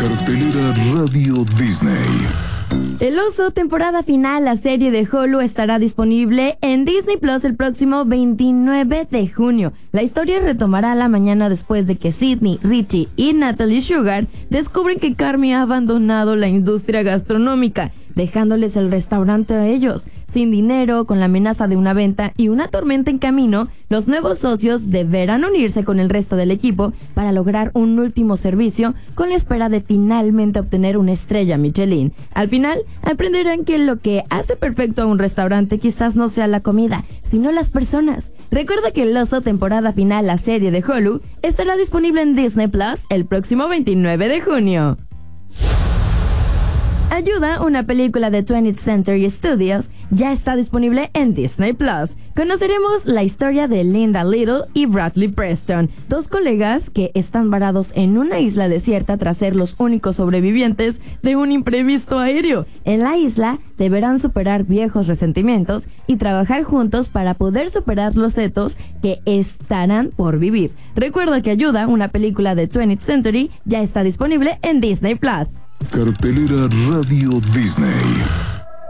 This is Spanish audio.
Cartelera Radio Disney. El Oso, temporada final, la serie de Hulu, estará disponible en Disney Plus el próximo 29 de junio. La historia retomará la mañana después de que Sydney, Richie y Natalie Sugar descubren que Carmy ha abandonado la industria gastronómica, dejándoles el restaurante a ellos. Sin dinero, con la amenaza de una venta y una tormenta en camino, los nuevos socios deberán unirse con el resto del equipo para lograr un último servicio con la espera de finalmente obtener una estrella Michelin. Al final, aprenderán que lo que hace perfecto a un restaurante quizás no sea la comida, sino las personas. Recuerda que El Oso, temporada final, la serie de Hulu, estará disponible en Disney Plus el próximo 29 de junio. Ayuda, una película de 20th Century Studios, ya está disponible en Disney Plus. Conoceremos la historia de Linda Little y Bradley Preston, dos colegas que están varados en una isla desierta tras ser los únicos sobrevivientes de un imprevisto aéreo. En la isla deberán superar viejos resentimientos y trabajar juntos para poder superar los retos que estarán por vivir. Recuerda que Ayuda, una película de 20th Century, ya está disponible en Disney Plus. Cartelera Radio Disney.